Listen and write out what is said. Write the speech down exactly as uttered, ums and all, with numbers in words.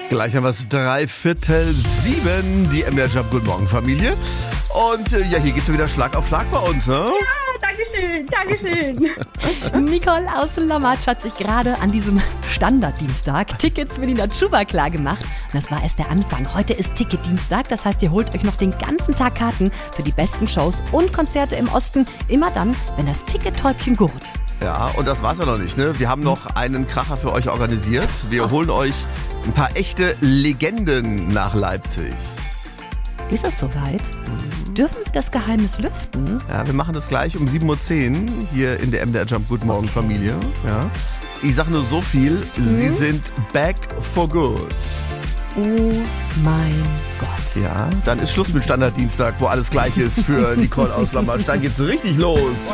Gleich haben wir es drei Viertel sieben, die M D R Jump. Guten Morgen, Familie. Und äh, ja, hier geht's wieder Schlag auf Schlag bei uns, ne? Ja, Dankeschön, Dankeschön. Nicole aus Lommatsch hat sich gerade an diesem Standarddienstag Tickets für die Natschuba klar gemacht. Und das war erst der Anfang. Heute ist Ticketdienstag, das heißt, ihr holt euch noch den ganzen Tag Karten für die besten Shows und Konzerte im Osten. Immer dann, wenn das Tickettäubchen gurt. Ja, und das war's ja noch nicht, ne? Wir haben noch einen Kracher für euch organisiert. Wir holen euch ein paar echte Legenden nach Leipzig. Ist es soweit? Dürfen wir das Geheimnis lüften? Ja, wir machen das gleich um sieben Uhr zehn hier in der M D R Jump. Guten Morgen, Familie. Ja. Ich sag nur so viel, sie sind back for good. Oh mein Gott. Ja, dann ist Schluss mit Standarddienstag, wo alles gleich ist für Nicole aus Lommatsch. Dann geht's richtig los.